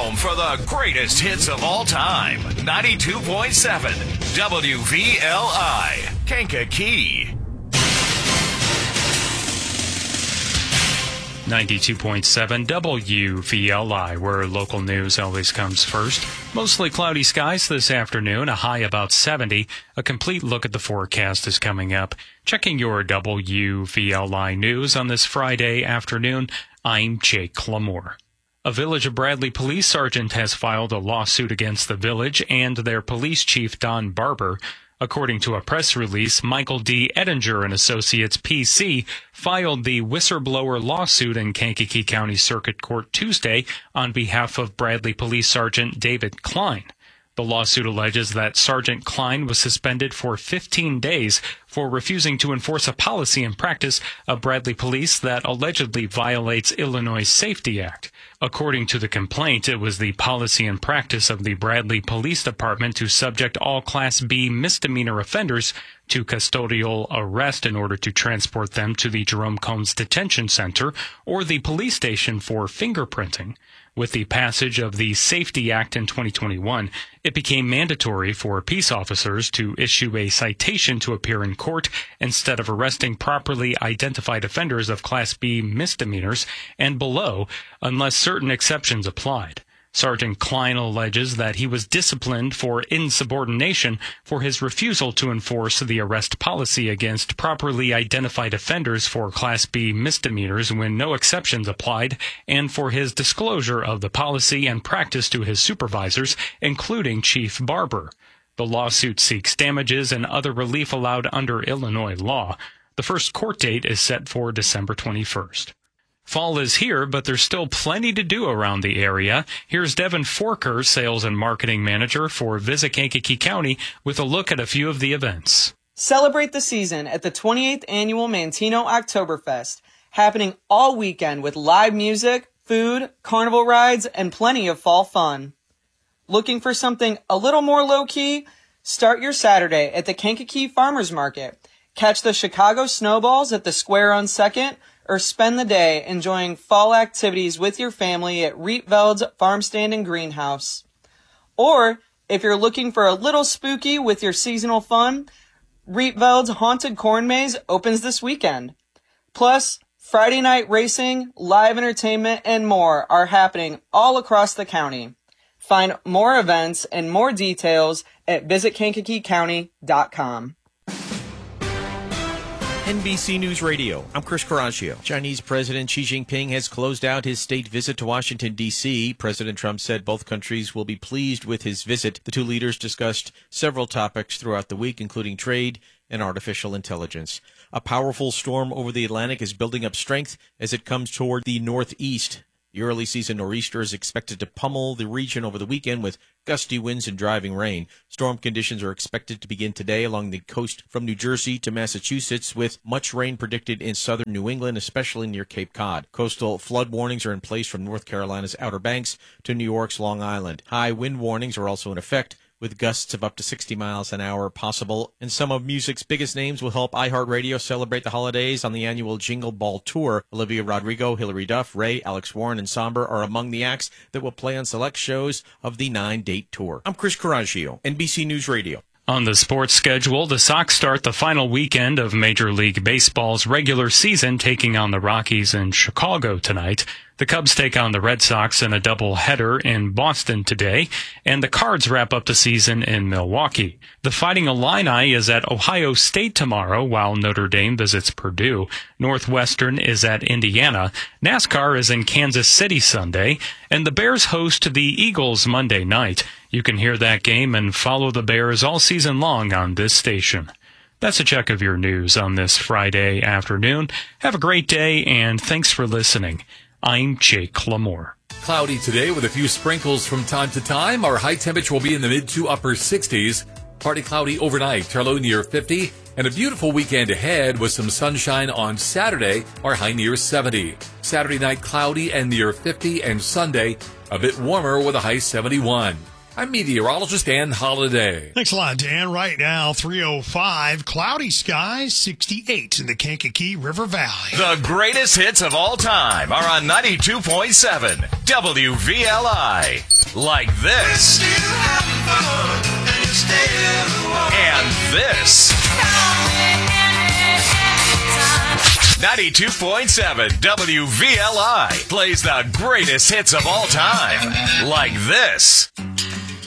home for the greatest hits of all time. 92.7 WVLI, Kankakee. 92.7 WVLI, where local news always comes first. Mostly cloudy skies this afternoon, a high about 70. A complete look at the forecast is coming up. Checking your WVLI news on this Friday afternoon, I'm Jake Lamore. A Village of Bradley police sergeant has filed a lawsuit against the village and their police chief, Don Barber. According to a press release, Michael D. Ettinger and Associates PC filed the whistleblower lawsuit in Kankakee County Circuit Court Tuesday on behalf of Bradley Police Sergeant David Klein. The lawsuit alleges that Sergeant Klein was suspended for 15 days for refusing to enforce a policy and practice of Bradley Police that allegedly violates Illinois' Safety Act. According to the complaint, it was the policy and practice of the Bradley Police Department to subject all Class B misdemeanor offenders to custodial arrest in order to transport them to the Jerome Combs Detention Center or the police station for fingerprinting. With the passage of the Safety Act in 2021, it became mandatory for peace officers to issue a citation to appear in court instead of arresting properly identified offenders of Class B misdemeanors and below, unless certain exceptions applied. Sergeant Klein alleges that he was disciplined for insubordination for his refusal to enforce the arrest policy against properly identified offenders for Class B misdemeanors when no exceptions applied, and for his disclosure of the policy and practice to his supervisors, including Chief Barber. The lawsuit seeks damages and other relief allowed under Illinois law. The first court date is set for December 21st. Fall is here, but there's still plenty to do around the area. Here's Devin Forker, Sales and Marketing Manager for Visit Kankakee County, with a look at a few of the events. Celebrate the season at the 28th Annual Mantino Oktoberfest, happening all weekend with live music, food, carnival rides, and plenty of fall fun. Looking for something a little more low-key? Start your Saturday at the Kankakee Farmers Market. Catch the Chicago Snowballs at the Square on 2nd, or spend the day enjoying fall activities with your family at Rietveld's Farm Stand and Greenhouse. Or, if you're looking for a little spooky with your seasonal fun, Rietveld's Haunted Corn Maze opens this weekend. Plus, Friday night racing, live entertainment, and more are happening all across the county. Find more events and more details at visitkankakeecounty.com. NBC News Radio, I'm Chris Caraccio. Chinese President Xi Jinping has closed out his state visit to Washington, D.C. President Trump said both countries will be pleased with his visit. The two leaders discussed several topics throughout the week, including trade and artificial intelligence. A powerful storm over the Atlantic is building up strength as it comes toward the northeast. The early season nor'easter is expected to pummel the region over the weekend with gusty winds and driving rain. Storm conditions are expected to begin today along the coast from New Jersey to Massachusetts, with much rain predicted in southern New England, especially near Cape Cod. Coastal flood warnings are in place from North Carolina's Outer Banks to New York's Long Island. High wind warnings are also in effect, with gusts of up to 60 miles an hour possible. And some of music's biggest names will help iHeartRadio celebrate the holidays on the annual Jingle Ball Tour. Olivia Rodrigo, Hilary Duff, Ray, Alex Warren, and Somber are among the acts that will play on select shows of the 9-date tour. I'm Chris Caraccio, NBC News Radio. On the sports schedule, the Sox start the final weekend of Major League Baseball's regular season, taking on the Rockies in Chicago tonight. The Cubs take on the Red Sox in a doubleheader in Boston today, and the Cards wrap up the season in Milwaukee. The Fighting Illini is at Ohio State tomorrow, while Notre Dame visits Purdue. Northwestern is at Indiana. NASCAR is in Kansas City Sunday, and the Bears host the Eagles Monday night. You can hear that game and follow the Bears all season long on this station. That's a check of your news on this Friday afternoon. Have a great day, and thanks for listening. I'm Jake Lamore. Cloudy today with a few sprinkles from time to time. Our high temperature will be in the mid to upper 60s. Partly cloudy overnight, our low near 50. And a beautiful weekend ahead with some sunshine on Saturday, our high near 70. Saturday night cloudy and near 50, and Sunday a bit warmer with a high 71. I'm meteorologist Dan Holliday. Thanks a lot, Dan. Right now, 305, cloudy skies, 68 in the Kankakee River Valley. The greatest hits of all time are on 92.7 WVLI. Like this. And this. 92.7 WVLI plays the greatest hits of all time. Like this.